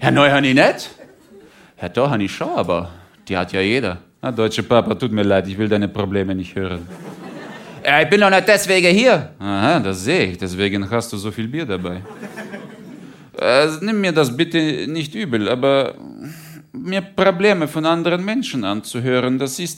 Ja, neu habe ich nicht. Ja, doch, habe ich schon, aber die hat ja jeder. Na, deutsche Papa, tut mir leid, ich will deine Probleme nicht hören. Ja, ich bin doch nicht deswegen hier. Aha, das sehe ich, deswegen hast du so viel Bier dabei. Nimm mir das bitte nicht übel, aber mir Probleme von anderen Menschen anzuhören, das ist